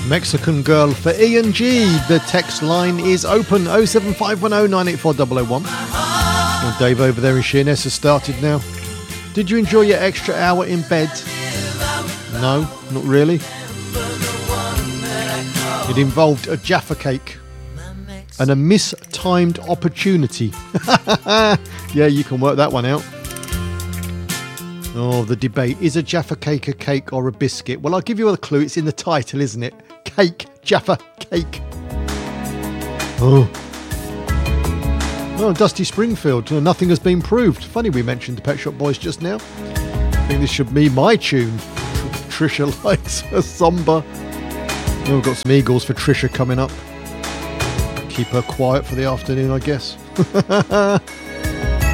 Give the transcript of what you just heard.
Mexican Girl for Ian G. The text line is open 07510 984 001. Well, Dave over there in Sheerness has started now. Did you enjoy your extra hour in bed? No, not really. It involved a Jaffa cake and a mistimed opportunity. Yeah, you can work that one out. Oh, the debate. Is a Jaffa cake a cake or a biscuit? Well, I'll give you a clue. It's in the title, isn't it? Cake. Jaffa cake. Oh, Dusty Springfield. Nothing has been proved. Funny we mentioned the Pet Shop Boys just now. I think this should be my tune. Trisha likes a somber. Oh, we've got some Eagles for Trisha coming up. Keep her quiet for the afternoon, I guess.